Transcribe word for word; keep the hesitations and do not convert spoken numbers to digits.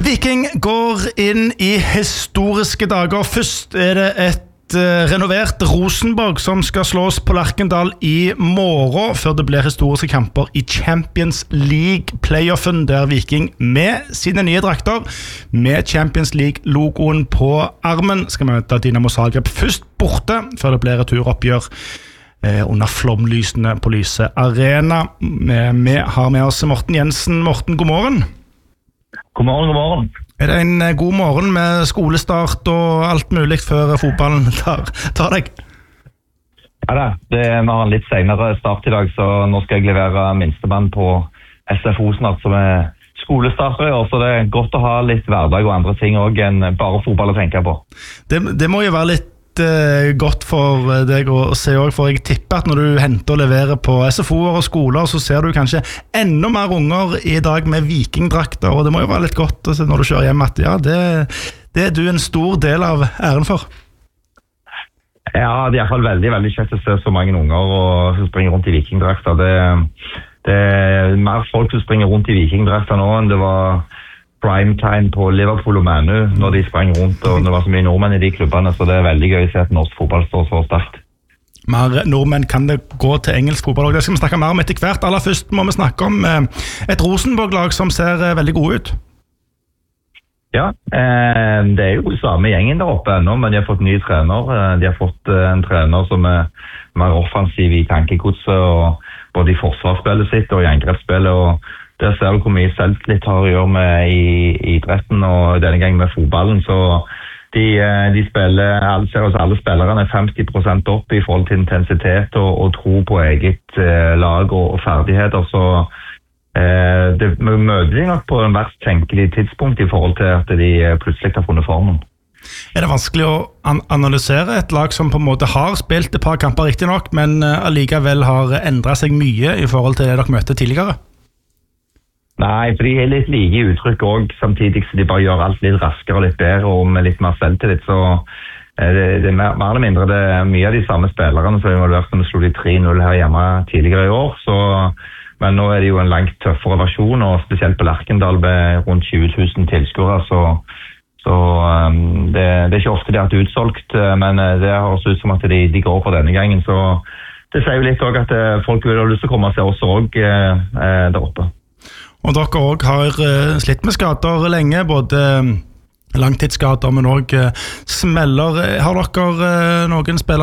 Viking går inn i historiske dager. Først er det et uh, renovert Rosenborg som skal slås på Lerkendal i morgen, før det blir historiske kamper i Champions League-playoffen, der Viking med sine nye drakter, med Champions League-logoen på armen, skal møte Dinamo Zagreb først borte, før det blir returoppgjør eh, under flomlysene på Lyse Arena. Vi har med oss Morten Jensen. Morten, god morgen. God morgen, god morgen. Er det en god morgen med skolestart og alt mulig før fotballen tar, tar deg? Ja da, det er en litt senere start i dag, så nå skal jeg levere minstemann på S F O snart, som er skolestarter i år, så det er godt å ha litt hverdag og andre ting også enn bare fotball å tenke på. Det, det må jo være litt uh, godt for deg å se også, for jeg tipper at når du henter og leverer på S F O-er og skoler, så ser du kanskje enda mer unger i dag med vikingdrakter, og det må jo være litt godt når du kjører hjem at ja, det, det er du en stor del av æren for. Ja, det er i hvert fall veldig, veldig kjekt å se så mange unger og, som springer rundt i vikingdrakter. Det, det er mer folk som springer rundt i vikingdrakter nå enn det var primetime på Liverpool og Manu når de sprang rundt, og det var så mye nordmenn i de klubbene, så det er veldig gøy å se at norsk fotball står så sterkt. Mer nordmenn kan det gå til engelsk fotball, og det skal vi snakke mer om etter hvert. Aller først må vi snakke om et Rosenborg-lag som ser veldig gode ut. Ja, eh, det er jo samme gjengen der oppe ennå, men de har fått ny trener. De har fått en trener som er mer offensiv i tankegodset, og både i forsvarsspillet sitt og i angrepsspillet, og der ser du hvor mye selvtillit har å gjøre med i, i idretten, og denne gangen med fotballen, så de, de spiller, alle, ser altså alle spillerne er femti prosent opp i forhold til intensitet og, og tro på eget eh, lag og, og ferdigheter, så eh, det møter de nok på en verst tenkelig tidspunkt i forhold til at de plutselig har funnet formen. Er det vanskelig å an- analysere et lag som på en måte har spilt et par kamper riktig nok, men uh, allikevel har endret seg mye i forhold til det dere møtte tidligere? Nei, for de er litt like i uttrykk også, samtidig så de bare gjør alt litt raskere og litt bedre og med litt mer selvtillit, så eh, det, det er mer, mer eller mindre det er mye av de samme spillerne som har vært når vi slo de tre null her hjemme tidligere i år, så, men nå er det jo en langt tøffere versjon, og spesielt på Lerkendal med rundt tjue tusen tilskuere, så, så um, det, det er ikke ofte det har vært utsolgt, men det har også ut som at de, de går for denne gangen, så det sier jo litt også at folk vil ha lyst til å komme og se oss også eh, der oppe. Og dere også har uh, slitt med skader lenge, både uh, langtidsskader, men også uh, smeller. Har dere uh, noen spillere